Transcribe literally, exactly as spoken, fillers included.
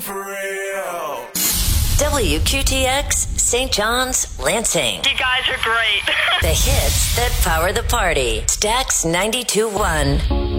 For real. W Q T X, Saint John's, Lansing. You guys are great. The hits that power the party. Stax ninety-two point one.